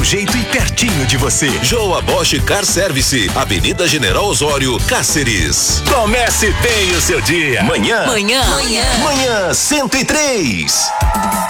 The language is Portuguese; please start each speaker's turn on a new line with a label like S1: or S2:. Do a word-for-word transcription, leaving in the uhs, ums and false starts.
S1: jeito e pertinho de você.
S2: Joa Bosch Car Service, Avenida General Osório, Cáceres.
S1: Comece bem o seu dia.
S3: Manhã.
S4: Manhã.
S3: Manhã.
S1: Manhã cento e três.